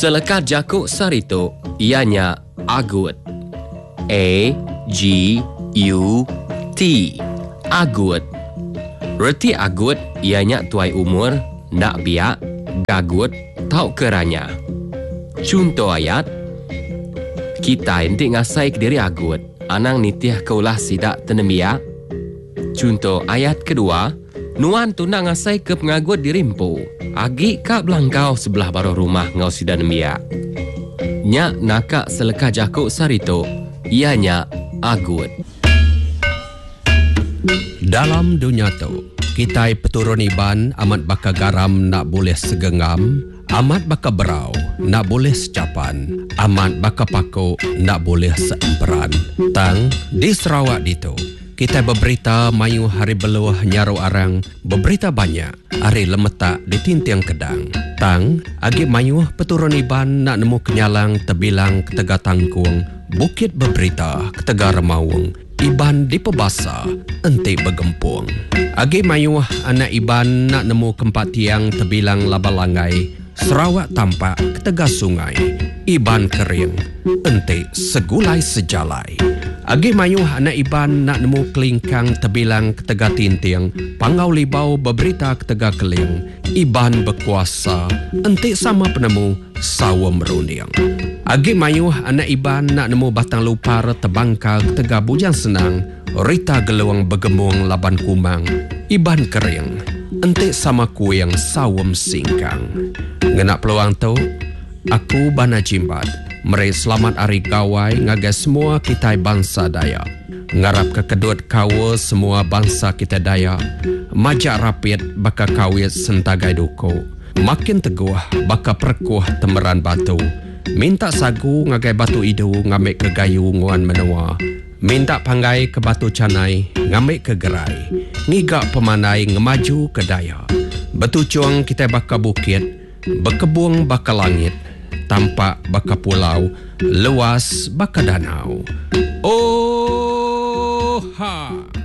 Selekat jakuk sarito ianya agut. A-G-U-T. Agut. Reti agut ianya tuai umur, nak biak, gagut, tau keranya. Contoh ayat. Kita intik ngasai ke diri agut. Anang nitih kaulah sidak tenemia. Contoh ayat kedua. Nuan tu nak ngasai ke pengagut dirimpu. Agi kak belangkau sebelah baru rumah ngau sidak nemia. Nyak nakak selekah jakuk sarito. Ianya agut. Dalam dunia tu, kita peturun iban amat baka garam nak boleh segengam, amat baka berau nak boleh secapan, amat baka paku nak boleh seemperan. Tang di Sarawak ditu, kita berberita mayu hari beluah nyaru arang, berberita banyak hari lemetak di tintiang kedang. Tang agi mayu peturun iban nak nemu kenyalang tebilang ketega tangkung, bukit berberita ketega remawung. Iban di pebasa, enti bergempung. Agi mayuh anak iban nak nemu kempat tiang tebilang labalangai. Sarawak tampak ketega sungai. Iban kering, enti segulai sejalai. Agi mayuh anak iban nak nemu kelingkang tebilang ketega tintiang. Pangau libau berberita ketega keling. Iban berkuasa, enti sama penemu sawa merunding. Agi mayuh anak iban nak nemu batang lupar tebangkal ketega bujang senang. Rita geluang bergembung laban kumang. Iban kering, enti sama kuing sawam singkang. Ngenak peluang tu, aku bana jimbat. Meri selamat hari gawai ngagai semua kita bangsa Dayak. Ngarap kekedut kawa semua bangsa kita Dayak. Majak rapid baka kawit sentagai duko. Makin teguh baka perkuh temeran batu. Minta sagu ngagai batu idu ngambil ke gayu nguan menua. Minta panggai ke batu canai ngambil ke gerai. Ngigak pemanai ngemaju ke Dayak. Betucung kita baka bukit, berkebung baka langit. Tampak baka pulau, luas baka danau. Oh ha!